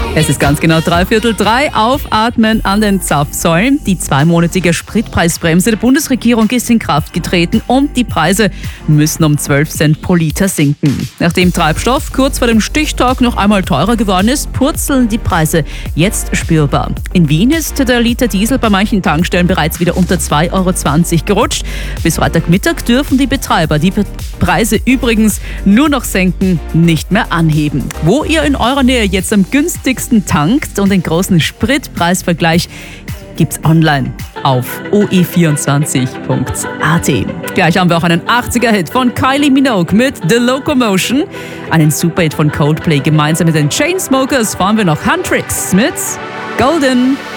Es ist ganz genau 3:15. Aufatmen an den Zapfsäulen. Die 2-monatige Spritpreisbremse der Bundesregierung ist in Kraft getreten und die Preise müssen um 12 Cent pro Liter sinken. Nachdem Treibstoff kurz vor dem Stichtag noch einmal teurer geworden ist, purzeln die Preise jetzt spürbar. In Wien ist der Liter Diesel bei manchen Tankstellen bereits wieder unter 2,20 € gerutscht. Bis Freitagmittag dürfen die Betreiber die Preise übrigens nur noch senken, nicht mehr anheben. Wo ihr in eurer Nähe jetzt am günstigsten tankt und den großen Spritpreisvergleich gibt's online auf oe24.at. Gleich haben wir auch einen 80er-Hit von Kylie Minogue mit The Locomotion. Einen Super-Hit von Coldplay gemeinsam mit den Chainsmokers fahren wir noch Huntrix mit Golden.